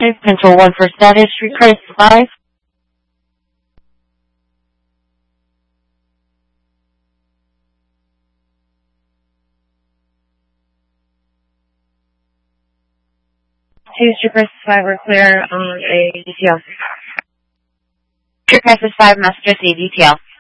Control 1 for status, request 5. Choose request 5, we're clear on a detail. Request 5 must just a detail.